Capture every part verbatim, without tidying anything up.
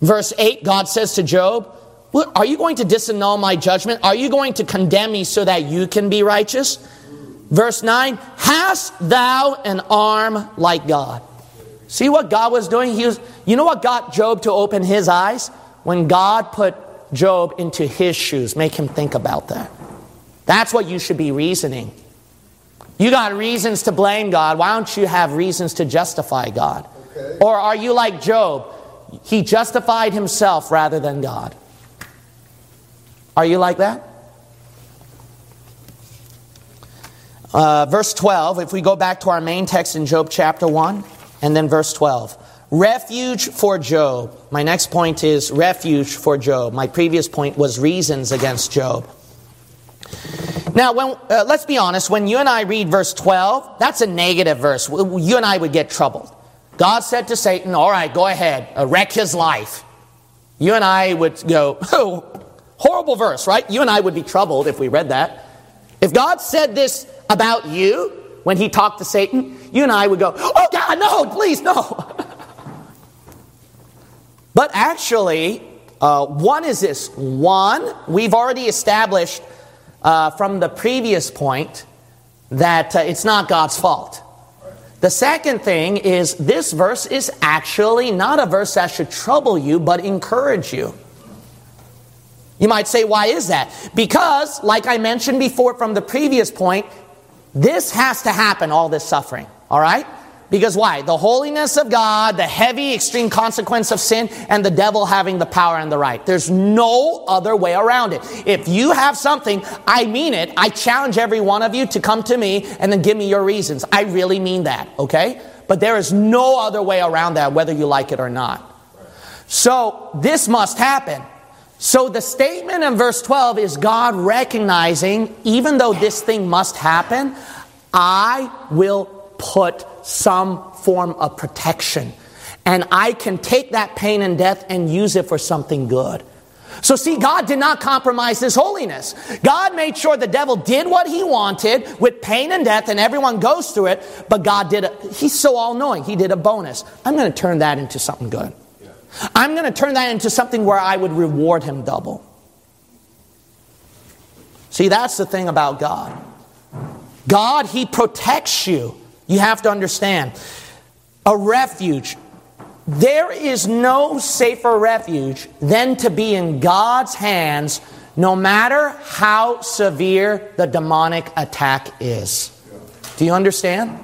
Verse eight, God says to Job, are you going to disannul my judgment? Are you going to condemn me so that you can be righteous? Verse nine, hast thou an arm like God? See what God was doing? He was, you know what got Job to open his eyes? When God put Job into his shoes. Make him think about that. That's what you should be reasoning. You got reasons to blame God. Why don't you have reasons to justify God? Okay. Or are you like Job? He justified himself rather than God. Are you like that? Uh, verse twelve, if we go back to our main text in Job chapter one, and then verse twelve. Refuge for Job. My next point is refuge for Job. My previous point was reasons against Job. Now, when, uh, let's be honest, when you and I read verse twelve, that's a negative verse. You and I would get troubled. God said to Satan, all right, go ahead, uh, wreck his life. You and I would go, oh, horrible verse, right? You and I would be troubled if we read that. If God said this about you when he talked to Satan, you and I would go, oh God, no, please, no. But actually, uh, one is this. One, we've already established uh, from the previous point that uh, it's not God's fault. The second thing is this verse is actually not a verse that should trouble you, but encourage you. You might say, why is that? Because, like I mentioned before from the previous point, this has to happen, all this suffering. All right? Because why? The holiness of God, the heavy, extreme consequence of sin, and the devil having the power and the right. There's no other way around it. If you have something, I mean it. I challenge every one of you to come to me and then give me your reasons. I really mean that, okay? But there is no other way around that, whether you like it or not. So, this must happen. So the statement in verse twelve is God recognizing, even though this thing must happen, I will put some form of protection. And I can take that pain and death and use it for something good. So see, God did not compromise His holiness. God made sure the devil did what he wanted with pain and death, and everyone goes through it. But God did it. He's so all-knowing. He did a bonus. I'm going to turn that into something good. I'm going to turn that into something where I would reward him double. See, that's the thing about God. God, He protects you. You have to understand. A refuge. There is no safer refuge than to be in God's hands, no matter how severe the demonic attack is. Do you understand?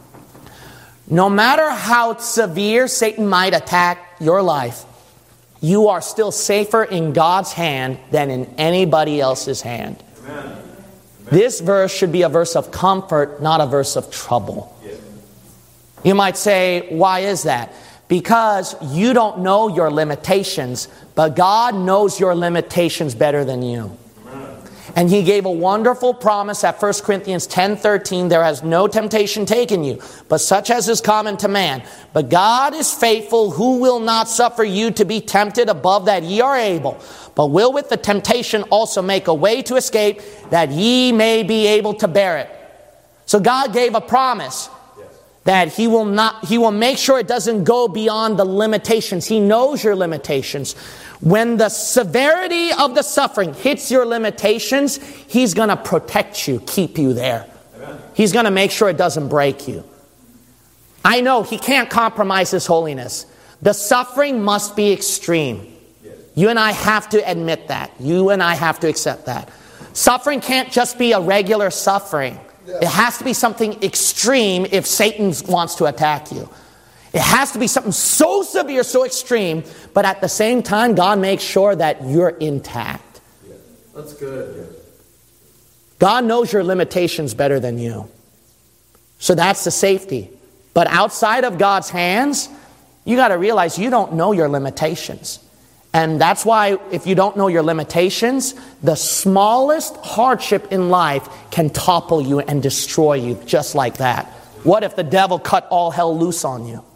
No matter how severe Satan might attack your life, you are still safer in God's hand than in anybody else's hand. Amen. Amen. This verse should be a verse of comfort, not a verse of trouble. Yes. You might say, why is that? Because you don't know your limitations, but God knows your limitations better than you. And He gave a wonderful promise at First Corinthians ten thirteen. There has no temptation taken you, but such as is common to man. But God is faithful, who will not suffer you to be tempted above that ye are able, but will with the temptation also make a way to escape, that ye may be able to bear it. So God gave a promise that He will not, He will make sure it doesn't go beyond the limitations. He knows your limitations. When the severity of the suffering hits your limitations, He's going to protect you, keep you there. Amen. He's going to make sure it doesn't break you. I know He can't compromise His holiness. The suffering must be extreme. Yes. You and I have to admit that. You and I have to accept that. Suffering can't just be a regular suffering. Yeah. It has to be something extreme if Satan wants to attack you. It has to be something so severe, so extreme, but at the same time, God makes sure that you're intact. Yeah. That's good. Yeah. God knows your limitations better than you. So that's the safety. But outside of God's hands, you got to realize you don't know your limitations. And that's why if you don't know your limitations, the smallest hardship in life can topple you and destroy you just like that. What if the devil cut all hell loose on you?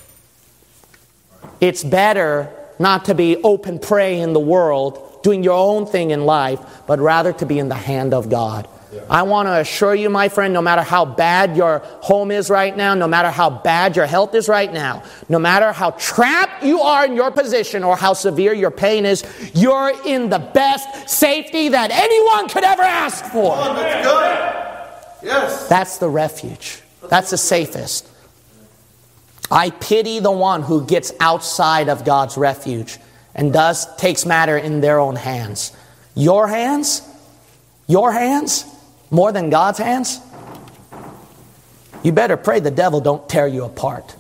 It's better not to be open prey in the world, doing your own thing in life, but rather to be in the hand of God. I want to assure you, my friend, no matter how bad your home is right now, no matter how bad your health is right now, no matter how trapped you are in your position or how severe your pain is, you're in the best safety that anyone could ever ask for. Oh, that's good. Yes. That's the refuge. That's the safest. I pity the one who gets outside of God's refuge and does takes matter in their own hands. Your hands? Your hands? More than God's hands? You better pray the devil don't tear you apart.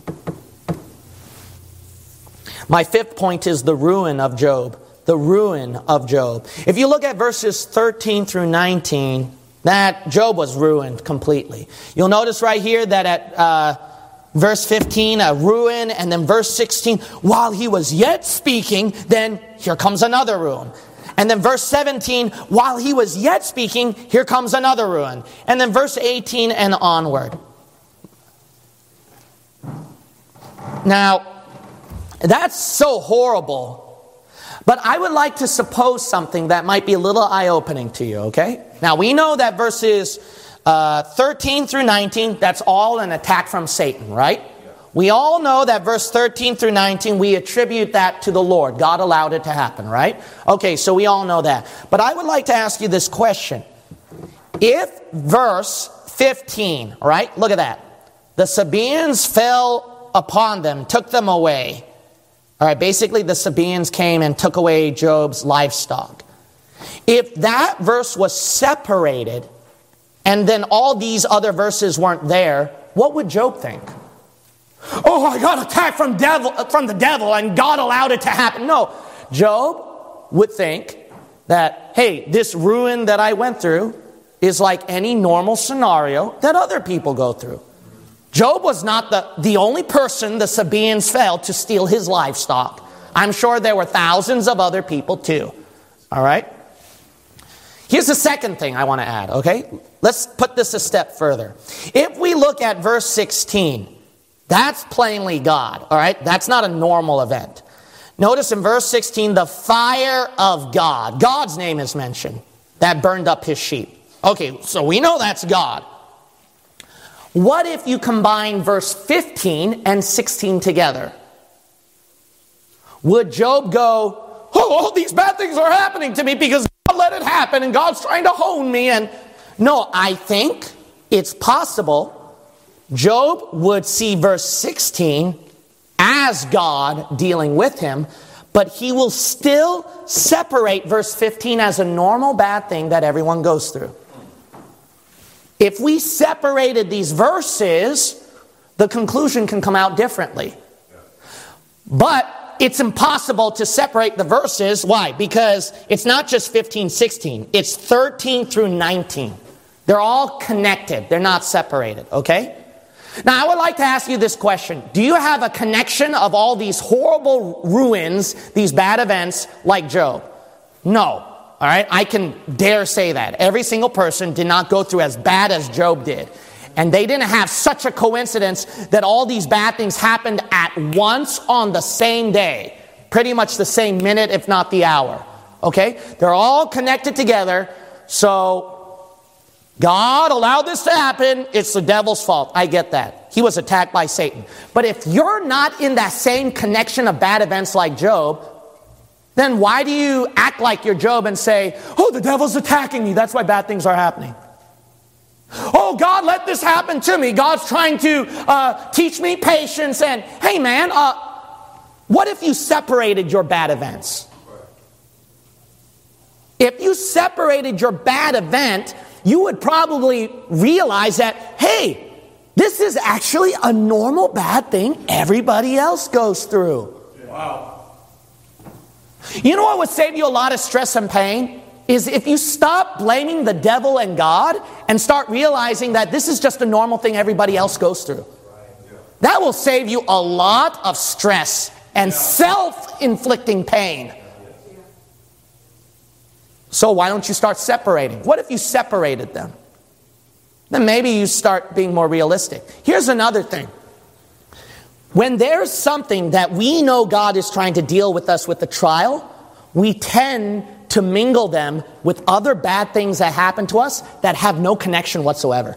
My fifth point is the ruin of Job. The ruin of Job. If you look at verses thirteen through nineteen, that Job was ruined completely. You'll notice right here that at uh, verse fifteen, a ruin, and then verse sixteen, while he was yet speaking, then here comes another ruin. And then verse seventeen, while he was yet speaking, here comes another ruin. And then verse eighteen and onward. Now, that's so horrible. But I would like to suppose something that might be a little eye-opening to you, okay? Now, we know that verses uh, thirteen through nineteen, that's all an attack from Satan, right? We all know that verse thirteen through nineteen, we attribute that to the Lord. God allowed it to happen, right? Okay, so we all know that. But I would like to ask you this question. If verse fifteen, right? Look at that. The Sabaeans fell upon them, took them away. All right, basically the Sabaeans came and took away Job's livestock. If that verse was separated and then all these other verses weren't there, what would Job think? Oh, I got attacked from devil from the devil and God allowed it to happen. No, Job would think that, hey, this ruin that I went through is like any normal scenario that other people go through. Job was not the, the only person the Sabaeans failed to steal his livestock. I'm sure there were thousands of other people too. All right? Here's the second thing I want to add, okay? Let's put this a step further. If we look at verse sixteen, that's plainly God, all right? That's not a normal event. Notice in verse sixteen, the fire of God. God's name is mentioned. That burned up his sheep. Okay, so we know that's God. What if you combine verse fifteen and sixteen together? Would Job go, oh, all these bad things are happening to me because God let it happen and God's trying to hone me? And no, I think it's possible Job would see verse sixteen as God dealing with him, but he will still separate verse fifteen as a normal bad thing that everyone goes through. If we separated these verses, the conclusion can come out differently. But it's impossible to separate the verses. Why? Because it's not just fifteen, sixteen. It's thirteen through nineteen. They're all connected. They're not separated. Okay? Now, I would like to ask you this question. Do you have a connection of all these horrible ruins, these bad events, like Job? No. All right? I can dare say that. Every single person did not go through as bad as Job did. And they didn't have such a coincidence that all these bad things happened at once on the same day. Pretty much the same minute, if not the hour. Okay? They're all connected together. So God allowed this to happen. It's the devil's fault. I get that. He was attacked by Satan. But if you're not in that same connection of bad events like Job, then why do you act like you're Job and say, oh, the devil's attacking me. That's why bad things are happening. Oh, God, let this happen to me. God's trying to uh, teach me patience. And hey, man, uh, what if you separated your bad events? If you separated your bad event, you would probably realize that, hey, this is actually a normal bad thing everybody else goes through. Wow. You know what would save you a lot of stress and pain? Is if you stop blaming the devil and God and start realizing that this is just a normal thing everybody else goes through. That will save you a lot of stress and self-inflicting pain. So why don't you start separating? What if you separated them? Then maybe you start being more realistic. Here's another thing. When there's something that we know God is trying to deal with us with the trial, we tend to mingle them with other bad things that happen to us that have no connection whatsoever.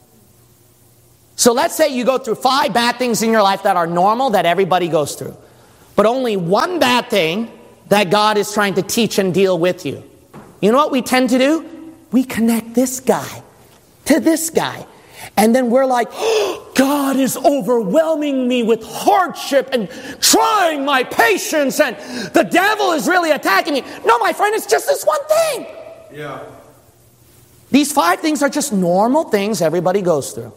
So let's say you go through five bad things in your life that are normal, that everybody goes through. But only one bad thing that God is trying to teach and deal with you. You know what we tend to do? We connect this guy to this guy. And then we're like, oh, God is overwhelming me with hardship and trying my patience, and the devil is really attacking me. No, my friend, it's just this one thing. Yeah. These five things are just normal things everybody goes through.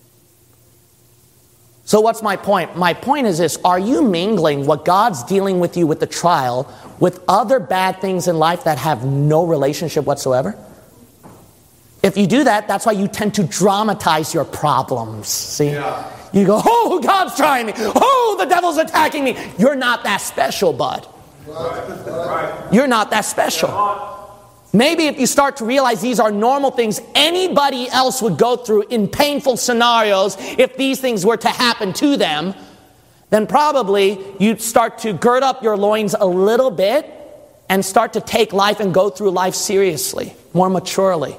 So what's my point? My point is this: are you mingling what God's dealing with you with the trial with other bad things in life that have no relationship whatsoever? If you do that, that's why you tend to dramatize your problems. See? Yeah. You go, oh, God's trying me. Oh, the devil's attacking me. You're not that special, bud. Right. Right. You're not that special. Maybe if you start to realize these are normal things anybody else would go through in painful scenarios, if these things were to happen to them, then probably you'd start to gird up your loins a little bit and start to take life and go through life seriously, more maturely.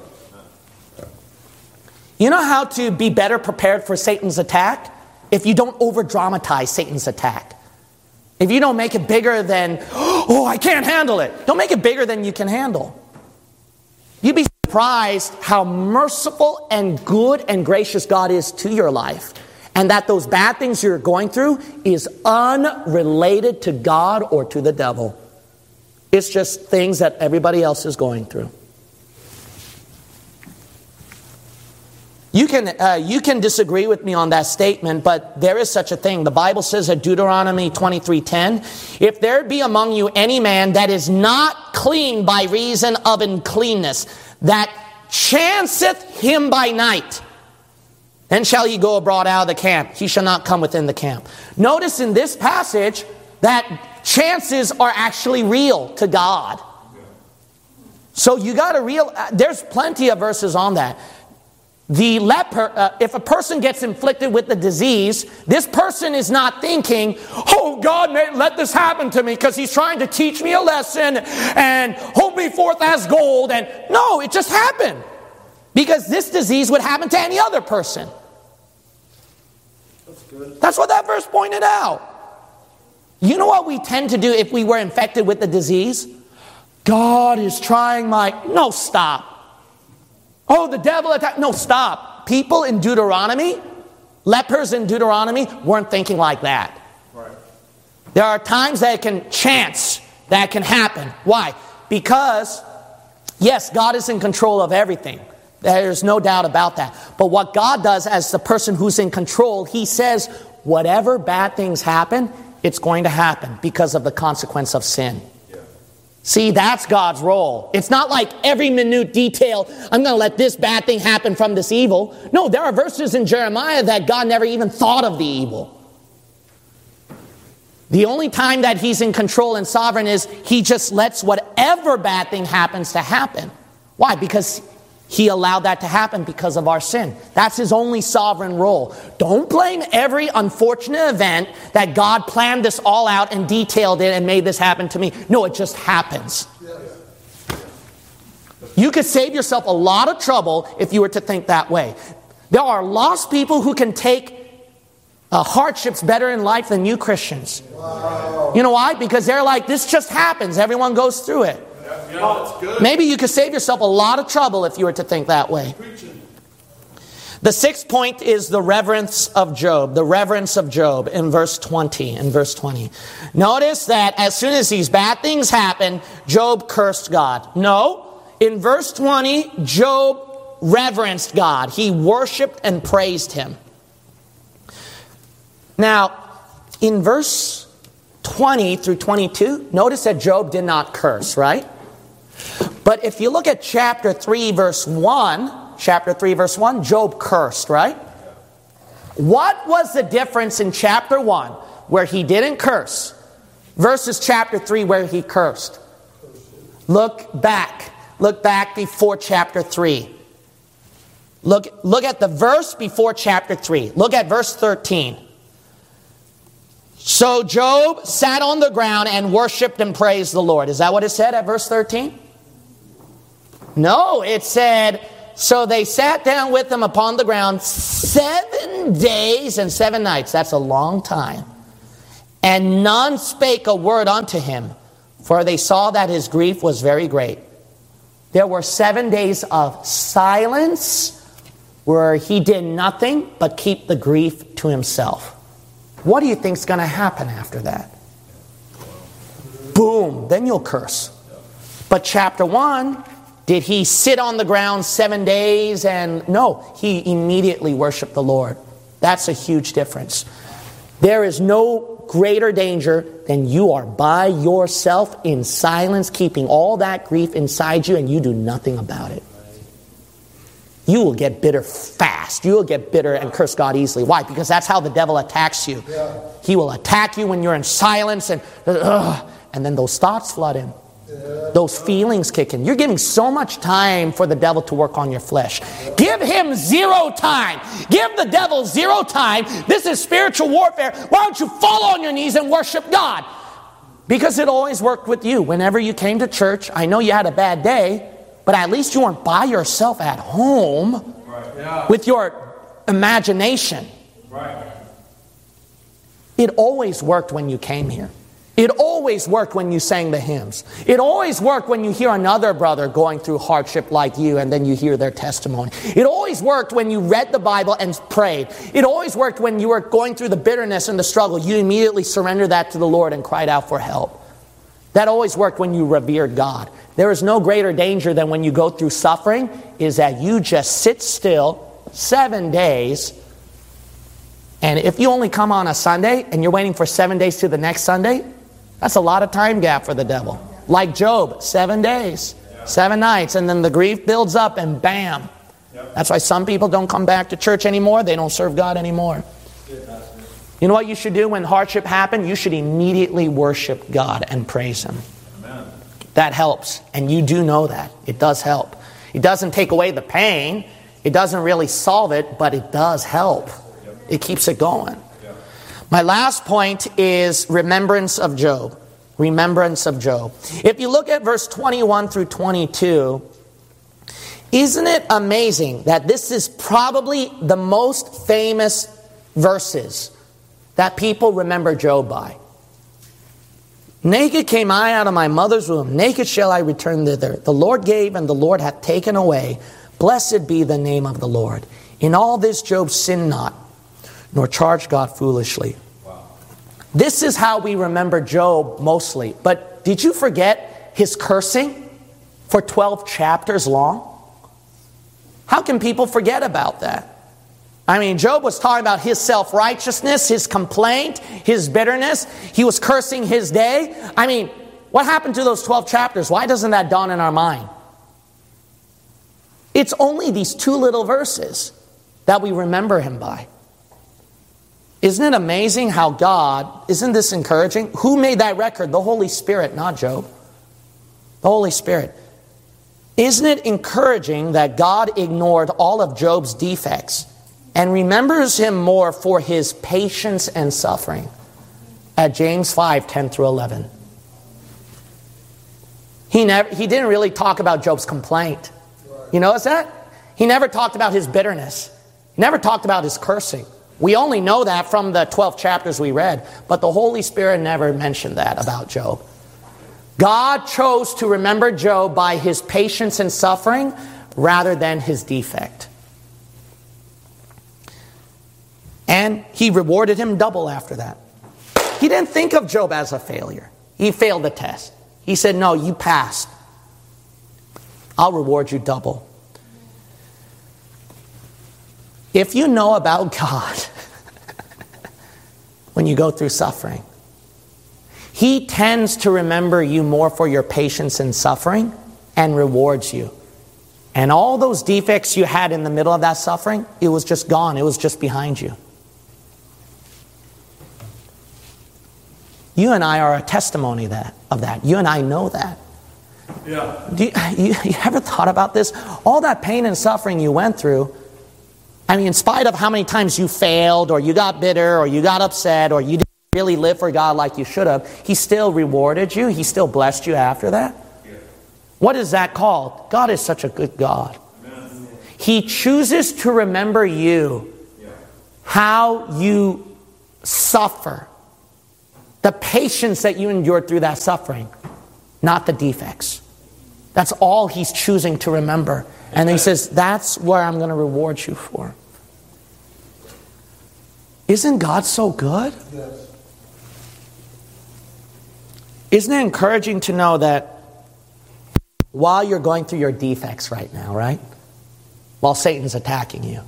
You know how to be better prepared for Satan's attack? If you don't over-dramatize Satan's attack. If you don't make it bigger than, oh, I can't handle it. Don't make it bigger than you can handle. You'd be surprised how merciful and good and gracious God is to your life. And that those bad things you're going through is unrelated to God or to the devil. It's just things that everybody else is going through. You can uh, you can disagree with me on that statement, but there is such a thing. The Bible says in Deuteronomy twenty-three ten, if there be among you any man that is not clean by reason of uncleanness, that chanceth him by night, then shall he go abroad out of the camp. He shall not come within the camp. Notice in this passage that chances are actually real to God. So you got to real. Uh, there's plenty of verses on that. The leper, uh, if a person gets inflicted with the disease, this person is not thinking, oh, God may let this happen to me because he's trying to teach me a lesson and hold me forth as gold. And no, it just happened because this disease would happen to any other person. That's good. That's what that verse pointed out. You know what we tend to do if we were infected with the disease? God is trying my... No, stop. Oh, the devil attacked. No, stop. People in Deuteronomy, lepers in Deuteronomy, weren't thinking like that. Right. There are times that it can chance, that can happen. Why? Because, yes, God is in control of everything. There's no doubt about that. But what God does as the person who's in control, he says, whatever bad things happen, it's going to happen because of the consequence of sin. See, that's God's role. It's not like every minute detail, I'm going to let this bad thing happen from this evil. No, there are verses in Jeremiah that God never even thought of the evil. The only time that he's in control and sovereign is he just lets whatever bad thing happens to happen. Why? Because he allowed that to happen because of our sin. That's his only sovereign role. Don't blame every unfortunate event that God planned this all out and detailed it and made this happen to me. No, it just happens. You could save yourself a lot of trouble if you were to think that way. There are lost people who can take uh, hardships better in life than you Christians. Wow. You know why? Because they're like, this just happens. Everyone goes through it. Yeah, that's good. Maybe you could save yourself a lot of trouble if you were to think that way. The sixth point is the reverence of Job. The reverence of Job in verse twenty. In verse twenty. Notice that as soon as these bad things happen, Job cursed God. No. In verse twenty, Job reverenced God. He worshiped and praised him. Now, in verse twenty through twenty-two, notice that Job did not curse, right? But if you look at chapter three, verse one, chapter three, verse one, Job cursed, right? What was the difference in chapter one, where he didn't curse, versus chapter three, where he cursed? Look back. Look back before chapter three. Look, look at the verse before chapter three. Look at verse thirteen. So Job sat on the ground and worshipped and praised the Lord. Is that what it said at verse thirteen? No, it said, so they sat down with him upon the ground seven days and seven nights. That's a long time. And none spake a word unto him, for they saw that his grief was very great. There were seven days of silence where he did nothing but keep the grief to himself. What do you think is going to happen after that? Boom, then you'll curse. But chapter one, did he sit on the ground seven days and... No, he immediately worshiped the Lord. That's a huge difference. There is no greater danger than you are by yourself in silence, keeping all that grief inside you, and you do nothing about it. You will get bitter fast. You will get bitter and curse God easily. Why? Because that's how the devil attacks you. Yeah. He will attack you when you're in silence, and uh, and then those thoughts flood in. Yeah. Those feelings kick in. You're giving so much time for the devil to work on your flesh. Yeah. Give him zero time. Give the devil zero time. This is spiritual warfare. Why don't you fall on your knees and worship God? Because it always worked with you. Whenever you came to church, I know you had a bad day, but at least you weren't by yourself at home right. yeah. with your imagination. Right. It always worked when you came here. It always worked when you sang the hymns. It always worked when you hear another brother going through hardship like you and then you hear their testimony. It always worked when you read the Bible and prayed. It always worked when you were going through the bitterness and the struggle. You immediately surrendered that to the Lord and cried out for help. That always worked when you revered God. There is no greater danger than when you go through suffering, is that you just sit still seven days. And if you only come on a Sunday and you're waiting for seven days to the next Sunday, that's a lot of time gap for the devil. Like Job, seven days, yeah. seven nights, and then the grief builds up and bam. Yep. That's why some people don't come back to church anymore. They don't serve God anymore. You know what you should do when hardship happens? You should immediately worship God and praise Him. Amen. That helps. And you do know that. It does help. It doesn't take away the pain. It doesn't really solve it, but it does help. Yep. It keeps it going. Yep. My last point is remembrance of Job. Remembrance of Job. If you look at verse twenty-one through twenty-two, isn't it amazing that this is probably the most famous verses that people remember Job by? Naked came I out of my mother's womb, naked shall I return thither. The Lord gave and the Lord hath taken away. Blessed be the name of the Lord. In all this Job sinned not, nor charged God foolishly. Wow. This is how we remember Job mostly. But did you forget his cursing for twelve chapters long? How can people forget about that? I mean, Job was talking about his self-righteousness, his complaint, his bitterness. He was cursing his day. I mean, what happened to those twelve chapters? Why doesn't that dawn in our mind? It's only these two little verses that we remember him by. Isn't it amazing how God, isn't this encouraging? Who made that record? The Holy Spirit, not Job. The Holy Spirit. Isn't it encouraging that God ignored all of Job's defects and remembers him more for his patience and suffering? At James five, ten through eleven. He never he didn't really talk about Job's complaint. You notice that? He never talked about his bitterness. He never talked about his cursing. We only know that from the twelve chapters we read. But the Holy Spirit never mentioned that about Job. God chose to remember Job by his patience and suffering rather than his defect. And he rewarded him double after that. He didn't think of Job as a failure. He failed the test. He said, no, you passed. I'll reward you double. If you know about God when you go through suffering, He tends to remember you more for your patience and suffering and rewards you. And all those defects you had in the middle of that suffering, it was just gone. It was just behind you. You and I are a testimony that, of that. You and I know that. Yeah. Do you, you, you ever thought about this? All that pain and suffering you went through, I mean, in spite of how many times you failed or you got bitter or you got upset or you didn't really live for God like you should have, He still rewarded you. He still blessed you after that. Yeah. What is that called? God is such a good God. Amen. He chooses to remember you, how you suffer, the patience that you endured through that suffering, not the defects. That's all he's choosing to remember. And he says, that's where I'm going to reward you for. Isn't God so good? Yes. Isn't it encouraging to know that while you're going through your defects right now, right? While Satan's attacking you,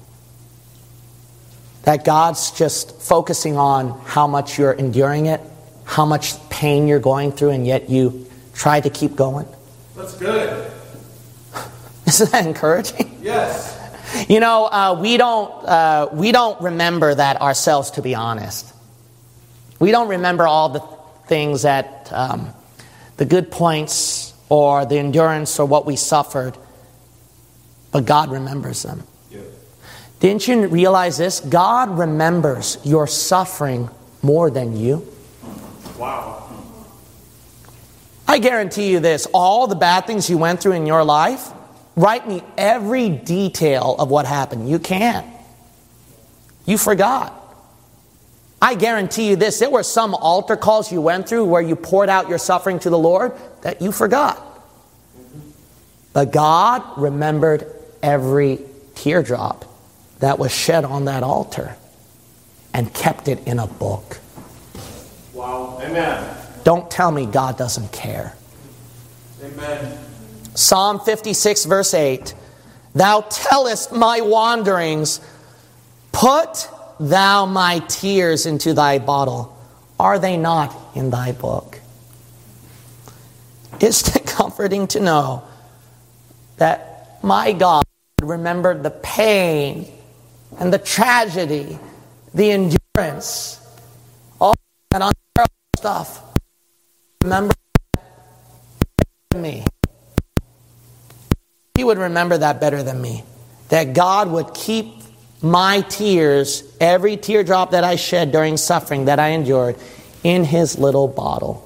that God's just focusing on how much you're enduring it, how much pain you're going through, and yet you try to keep going? That's good. Isn't that encouraging? Yes. You know, uh, we don't uh, we don't remember that ourselves, to be honest. We don't remember all the things that, um, the good points or the endurance or what we suffered, but God remembers them. Yeah. Didn't you realize this? God remembers your suffering more than you. Wow. I guarantee you this, all the bad things you went through in your life, write me every detail of what happened. You can't. You forgot. I guarantee you this, there were some altar calls you went through where you poured out your suffering to the Lord that you forgot. But God remembered every teardrop that was shed on that altar and kept it in a book. Wow. Amen. Don't tell me God doesn't care. Amen. Psalm fifty-six verse eight. Thou tellest my wanderings. Put thou my tears into thy bottle. Are they not in thy book? Isn't it comforting to know that my God remembered the pain and the tragedy, the endurance, all that unbearable stuff? Remember me. He would remember that better than me. That God would keep my tears, every teardrop that I shed during suffering that I endured, in his little bottle.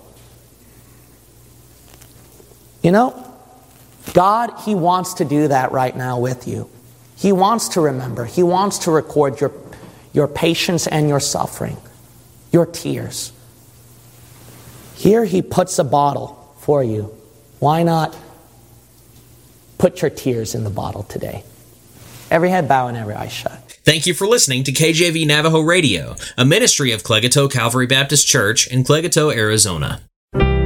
You know, God, he wants to do that right now with you. He wants to remember. He wants to record your, your patience and your suffering, your tears. Here he puts a bottle for you. Why not put your tears in the bottle today? Every head bow and every eye shut. Thank you for listening to K J V Navajo Radio, a ministry of Clegato Calvary Baptist Church in Clegato, Arizona.